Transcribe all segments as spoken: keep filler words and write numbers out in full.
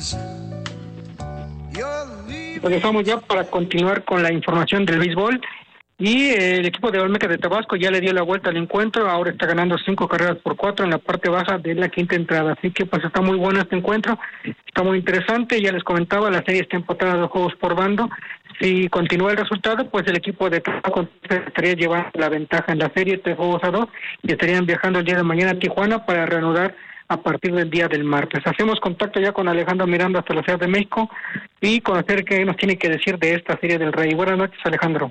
Regresamos ya para continuar con la información del béisbol. Y eh, el equipo de Olmecas de Tabasco ya le dio la vuelta al encuentro, ahora está ganando cinco carreras por cuatro en la parte baja de la quinta entrada, así que pues está muy bueno este encuentro, está muy interesante. Ya les comentaba, la serie está empatada a dos juegos por bando. Si continúa el resultado, pues el equipo de Tabasco estaría llevando la ventaja en la serie, tres juegos a dos, y estarían viajando el día de mañana a Tijuana para reanudar a partir del día del martes. Hacemos contacto ya con Alejandro Miranda hasta la Ciudad de México y conocer qué nos tiene que decir de esta serie del Rey. Buenas noches, Alejandro.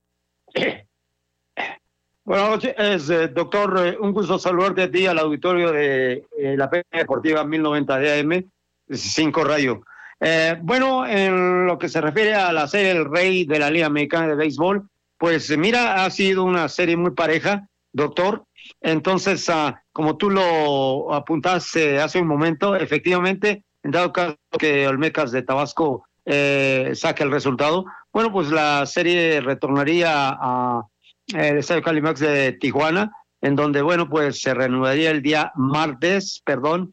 Buenas noches, eh, doctor, eh, un gusto saludarte a ti, al auditorio de eh, la P N Deportiva mil noventa de A M, cinco Radio. Eh, bueno, en lo que se refiere a la serie El Rey de la Liga Mexicana de Béisbol, pues eh, mira, ha sido una serie muy pareja, doctor. Entonces, uh, como tú lo apuntaste hace un momento, efectivamente, en dado caso que Olmecas de Tabasco eh, saque el resultado, bueno, pues la serie retornaría a el Estadio Calimax de Tijuana, en donde, bueno, pues se reanudaría el día martes, perdón,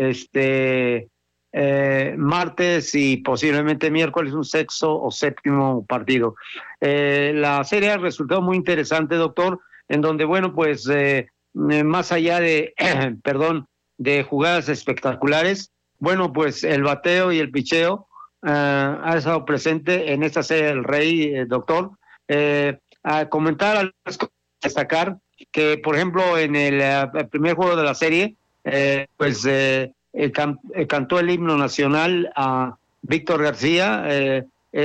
este, eh, martes y posiblemente miércoles, un sexto o séptimo partido. Eh, la serie ha resultado muy interesante, doctor, en donde, bueno, pues eh, más allá de, perdón, de jugadas espectaculares, bueno, pues el bateo y el picheo Uh, ha estado presente en esta serie del Rey, eh, doctor. Eh, a comentar, a destacar que, por ejemplo, en el, uh, el primer juego de la serie, eh, pues eh, el can, eh, cantó el himno nacional a Víctor García, eh,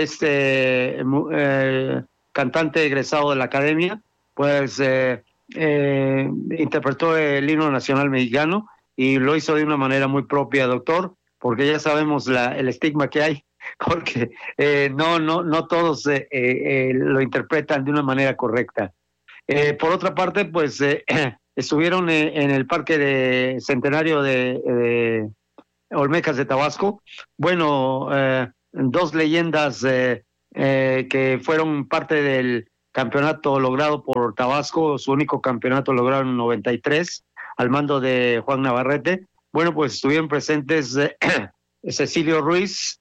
este eh, cantante egresado de la academia, pues eh, eh, interpretó el himno nacional mexicano y lo hizo de una manera muy propia, doctor, porque ya sabemos la, el estigma que hay, porque eh, no, no, no todos eh, eh, lo interpretan de una manera correcta. Eh, por otra parte, pues eh, estuvieron eh, en el Parque de Centenario de, de Olmecas de Tabasco, bueno, eh, dos leyendas eh, eh, que fueron parte del campeonato logrado por Tabasco, su único campeonato logrado en noventa y tres, al mando de Juan Navarrete. Bueno, pues estuvieron presentes eh, Cecilio Ruiz,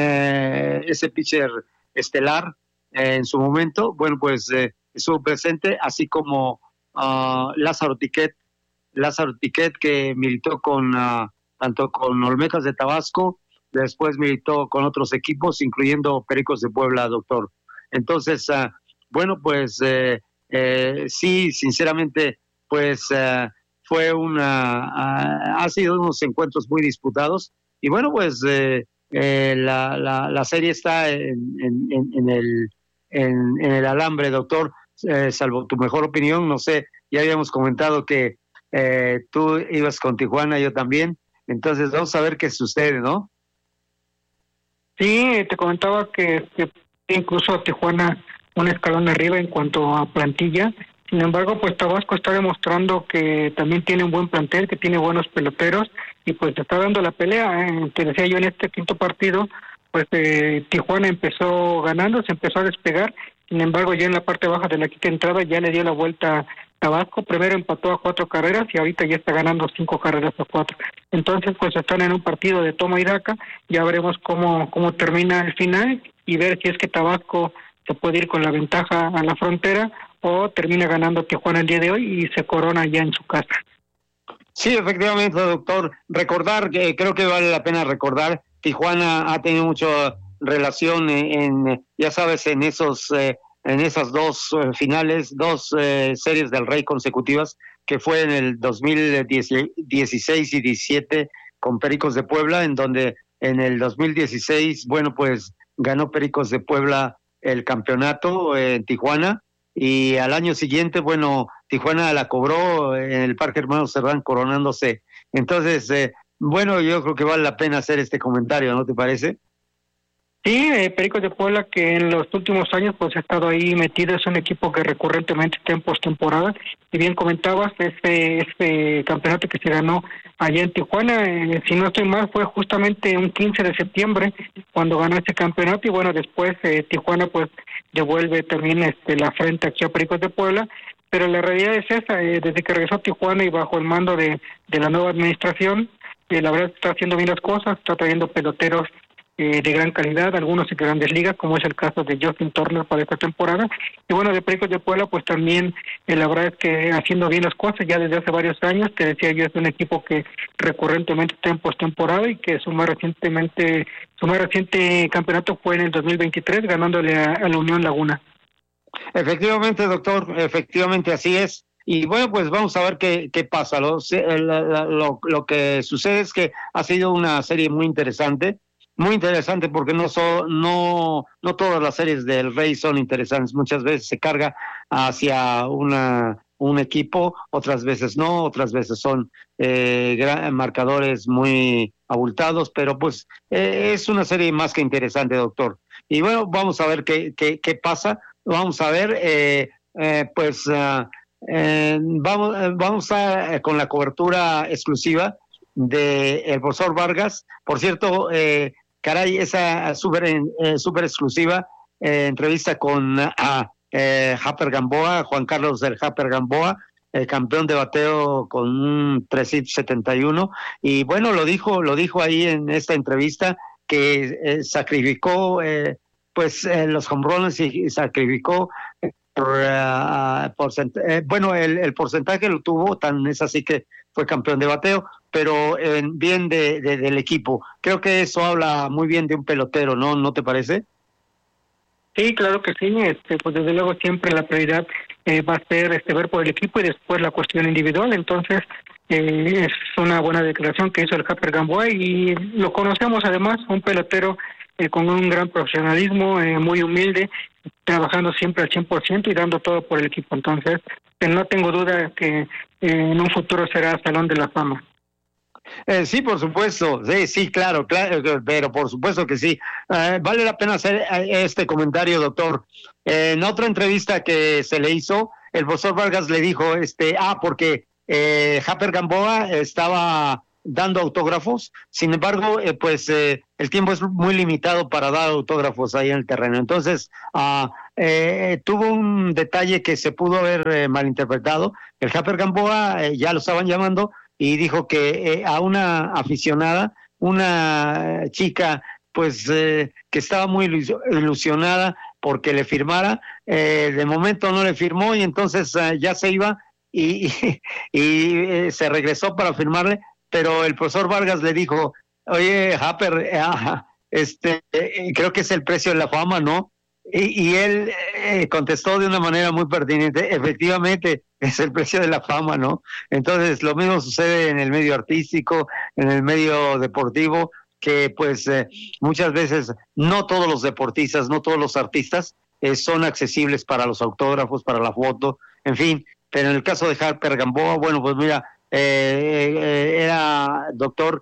eh, ese pitcher estelar eh, en su momento, bueno, pues eh, estuvo presente, así como uh, Lázaro Tiquet, Lázaro Tiquet que militó con uh, tanto con Olmecas de Tabasco, después militó con otros equipos, incluyendo Pericos de Puebla, doctor. Entonces, uh, bueno, pues eh, eh, sí, sinceramente, pues uh, fue una, uh, ha sido unos encuentros muy disputados, y bueno, pues eh, eh, la, la, la serie está en, en, en, el, en, en el alambre, doctor, eh, salvo tu mejor opinión, no sé, ya habíamos comentado que eh, tú ibas con Tijuana, yo también, entonces vamos a ver qué sucede, ¿no? Sí, te comentaba que, que incluso Tijuana un escalón arriba en cuanto a plantilla. Sin embargo, pues Tabasco está demostrando que también tiene un buen plantel, que tiene buenos peloteros, y pues está dando la pelea. ¿eh? Te decía yo, en este quinto partido, pues eh, Tijuana empezó ganando, se empezó a despegar. Sin embargo, ya en la parte baja de la quinta entrada ya le dio la vuelta a Tabasco. Primero empató a cuatro carreras y ahorita ya está ganando cinco carreras a cuatro. Entonces, pues están en un partido de toma y daca. Ya veremos cómo cómo termina el final y ver si es que Tabasco se puede ir con la ventaja a la frontera o termina ganando Tijuana el día de hoy y se corona ya en su casa. Sí, efectivamente, doctor. Recordar, que creo que vale la pena recordar, Tijuana ha tenido mucha relación en, en ya sabes, en esos eh, en esas dos eh, finales, dos eh, series del Rey consecutivas, que fue en el dos mil dieciséis y diecisiete con Pericos de Puebla, en donde en el dos mil dieciséis, bueno, pues ganó Pericos de Puebla el campeonato en Tijuana, y al año siguiente, bueno, Tijuana la cobró en el Parque Hermano Cerdán, coronándose. Entonces, eh, bueno, yo creo que vale la pena hacer este comentario, ¿no te parece? Sí, eh, Pericos de Puebla, que en los últimos años pues ha estado ahí metido, es un equipo que recurrentemente está en postemporada, y bien comentabas, este, este campeonato que se ganó allá en Tijuana, eh, si no estoy mal, fue justamente un quince de septiembre cuando ganó ese campeonato, y bueno, después eh, Tijuana pues devuelve también este, la frente aquí a Pericos de Puebla, pero la realidad es esa, eh, desde que regresó a Tijuana y bajo el mando de, de la nueva administración, eh, la verdad está haciendo bien las cosas, está trayendo peloteros eh, de gran calidad, algunos en grandes ligas, como es el caso de Justin Turner para esta temporada. Y bueno, de Pericos de Puebla, pues también eh, la verdad es que haciendo bien las cosas ya desde hace varios años. Te decía yo, es un equipo que recurrentemente está en postemporada y que su más recientemente, su más reciente campeonato fue en el dos mil veintitrés, ganándole a, a la Unión Laguna. Efectivamente, doctor, efectivamente así es. Y bueno, pues vamos a ver qué, qué pasa. Lo, lo, lo que sucede es que ha sido una serie muy interesante, muy interesante porque no, so, no, no todas las series del Rey son interesantes. Muchas veces se carga hacia una, un equipo, otras veces no, otras veces son eh, gran, marcadores muy abultados, pero pues eh, es una serie más que interesante, doctor. Y bueno, vamos a ver qué, qué, qué pasa. Vamos a ver, eh, eh, pues uh, eh, vamos, vamos a eh, con la cobertura exclusiva de el profesor Vargas. Por cierto, eh, caray, esa súper eh, super exclusiva eh, entrevista con uh, eh, Happer Gamboa, Juan Carlos del Happer Gamboa, el campeón de bateo con un trescientos setenta y uno, y bueno, lo dijo, lo dijo ahí en esta entrevista que eh, sacrificó eh, pues eh, los home runs y, y sacrificó por, uh, porcent- eh, bueno, el, el porcentaje lo tuvo, tan es así que fue campeón de bateo, pero eh, bien de, de, del equipo. Creo que eso habla muy bien de un pelotero, ¿no? ¿No te parece? Sí, claro que sí. Este, pues desde luego siempre la prioridad eh, va a ser este ver por el equipo y después la cuestión individual. Entonces eh, es una buena declaración que hizo el Happer Gamboa y lo conocemos además, un pelotero eh, con un gran profesionalismo, eh, muy humilde, trabajando siempre al cien por ciento y dando todo por el equipo. Entonces eh, no tengo duda que eh, en un futuro será Salón de la Fama. Eh, sí, por supuesto, sí, sí, claro, claro, pero por supuesto que sí. Eh, vale la pena hacer este comentario, doctor. Eh, en otra entrevista que se le hizo, el profesor Vargas le dijo, este, ah, porque eh, Happer Gamboa estaba dando autógrafos, sin embargo, eh, pues eh, el tiempo es muy limitado para dar autógrafos ahí en el terreno. Entonces, ah, eh, tuvo un detalle que se pudo haber eh, malinterpretado. El Happer Gamboa eh, ya lo estaban llamando y dijo que eh, a una aficionada, una chica pues eh, que estaba muy ilusionada porque le firmara, eh, de momento no le firmó y entonces eh, ya se iba y, y, y eh, se regresó para firmarle, pero el profesor Vargas le dijo, oye, Happer, eh, este, eh, creo que es el precio de la fama, ¿no? Y, y él eh, contestó de una manera muy pertinente, efectivamente, es el precio de la fama, ¿no? Entonces, lo mismo sucede en el medio artístico, en el medio deportivo, que pues eh, muchas veces no todos los deportistas, no todos los artistas eh, son accesibles para los autógrafos, para la foto, en fin, pero en el caso de Happer Gamboa, bueno, pues mira, eh, eh, era doctor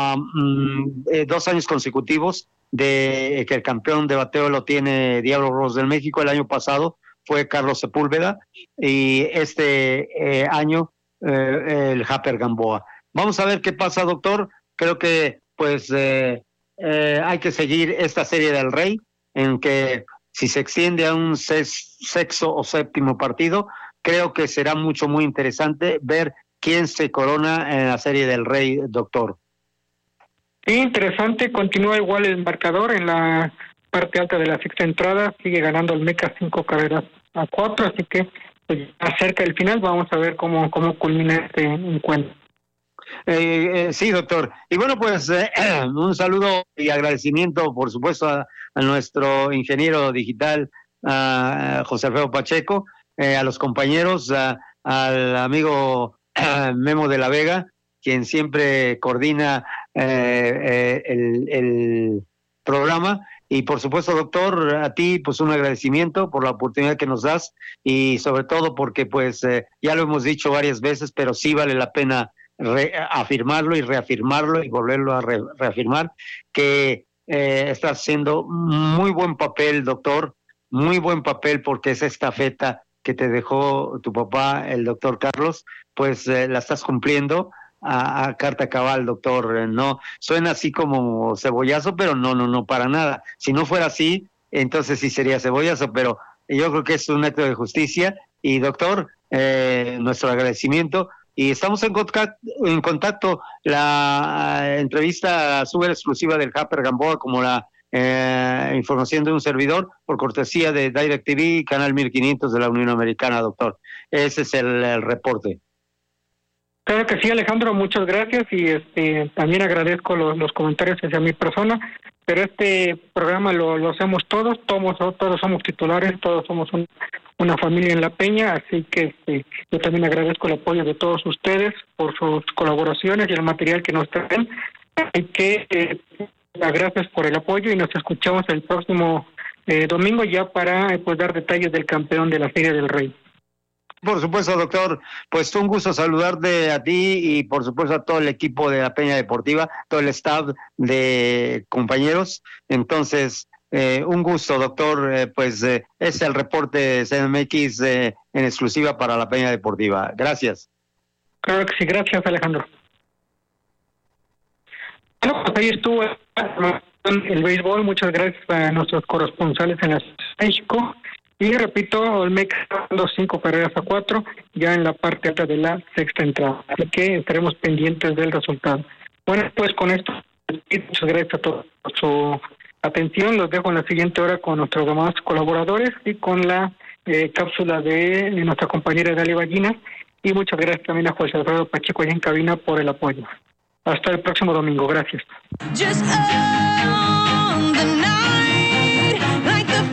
um, eh, dos años consecutivos, de que el campeón de bateo lo tiene Diablo Rojos del México. El año pasado fue Carlos Sepúlveda y este eh, año eh, el Happer Gamboa. Vamos a ver qué pasa, doctor. Creo que pues eh, eh, hay que seguir esta serie del Rey, en que si se extiende a un ses- sexto o séptimo partido, creo que será mucho, muy interesante ver quién se corona en la serie del Rey, doctor. Sí, interesante, continúa igual el marcador en la parte alta de la sexta entrada, sigue ganando el Meca cinco carreras a cuatro, así que pues, acerca del final vamos a ver cómo, cómo culmina este encuentro. Eh, eh, sí, doctor. Y bueno, pues eh, un saludo y agradecimiento, por supuesto, a, a nuestro ingeniero digital, a José Alfredo Pacheco, eh, a los compañeros, a, al amigo Memo de la Vega, quien siempre coordina eh, eh, el, el programa. Y por supuesto, doctor, a ti pues un agradecimiento por la oportunidad que nos das y sobre todo porque pues eh, ya lo hemos dicho varias veces, pero sí vale la pena afirmarlo y reafirmarlo y volverlo a re, reafirmar, que eh, está haciendo muy buen papel, doctor, muy buen papel, porque esa estafeta que te dejó tu papá, el doctor Carlos, pues eh, la estás cumpliendo a, a carta cabal, doctor. No suena así como cebollazo, pero no, no, no, para nada. Si no fuera así, entonces sí sería cebollazo, pero yo creo que es un acto de justicia y, doctor, eh, nuestro agradecimiento y estamos en contacto, en contacto. La eh, entrevista súper exclusiva del Harper Gamboa, como la eh, información de un servidor, por cortesía de DirecTV, Canal mil quinientos de la Unión Americana, doctor. Ese es el, el reporte. Claro que sí, Alejandro, muchas gracias, y este también agradezco los, los comentarios hacia mi persona, pero este programa lo, lo hacemos todos, todos, todos somos titulares, todos somos un, una familia en La Peña, así que este, yo también agradezco el apoyo de todos ustedes por sus colaboraciones y el material que nos traen, así que eh, gracias por el apoyo y nos escuchamos el próximo eh, domingo ya para eh, pues dar detalles del campeón de la Serie del Rey. Por supuesto, doctor, pues un gusto saludarte a ti y por supuesto a todo el equipo de La Peña Deportiva, todo el staff de compañeros. Entonces, eh, un gusto, doctor, eh, pues eh, es el reporte C M X eh, en exclusiva para La Peña Deportiva. Gracias. Claro que sí, gracias, Alejandro. Bueno, pues ahí estuvo el béisbol, muchas gracias a nuestros corresponsales en la Ciudad de México. Y repito, Olmeca dando cinco carreras a cuatro, ya en la parte alta de la sexta entrada. Así que estaremos pendientes del resultado. Bueno, pues con esto, muchas gracias a todos por su atención. Los dejo en la siguiente hora con nuestros demás colaboradores y con la eh, cápsula de, de nuestra compañera Dalia Ballina. Y muchas gracias también a José Alfredo Pacheco allá en cabina por el apoyo. Hasta el próximo domingo. Gracias. Just on the night, like the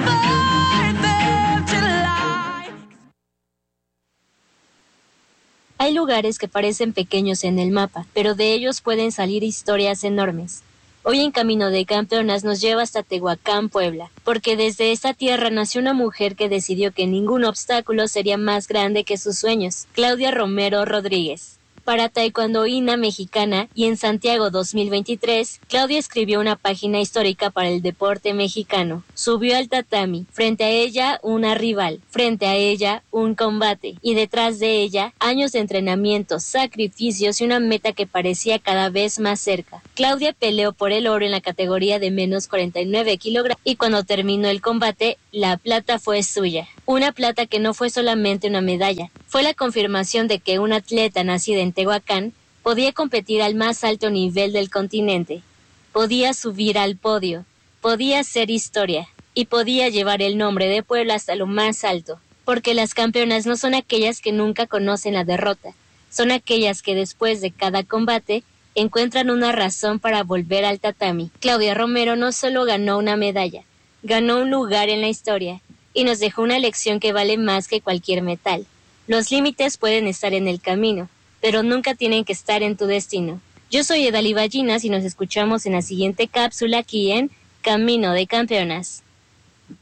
Hay lugares que parecen pequeños en el mapa, pero de ellos pueden salir historias enormes. Hoy en Camino de Campeonas nos lleva hasta Tehuacán, Puebla, porque desde esta tierra nació una mujer que decidió que ningún obstáculo sería más grande que sus sueños, Claudia Romero Rodríguez. Para Taekwondoína Mexicana y en Santiago dos mil veintitrés, Claudia escribió una página histórica para el deporte mexicano. Subió al tatami, frente a ella una rival, frente a ella un combate y detrás de ella años de entrenamiento, sacrificios y una meta que parecía cada vez más cerca. Claudia peleó por el oro en la categoría de menos cuarenta y nueve kilogramos y cuando terminó el combate, la plata fue suya. Una plata que no fue solamente una medalla, fue la confirmación de que una atleta nacida en Tehuacán podía competir al más alto nivel del continente, podía subir al podio, podía hacer historia y podía llevar el nombre de Puebla hasta lo más alto, porque las campeonas no son aquellas que nunca conocen la derrota, son aquellas que después de cada combate encuentran una razón para volver al tatami. Claudia Romero no solo ganó una medalla, ganó un lugar en la historia y nos dejó una lección que vale más que cualquier metal. Los límites pueden estar en el camino, pero nunca tienen que estar en tu destino. Yo soy Edali Ballinas y nos escuchamos en la siguiente cápsula aquí en Camino de Campeonas.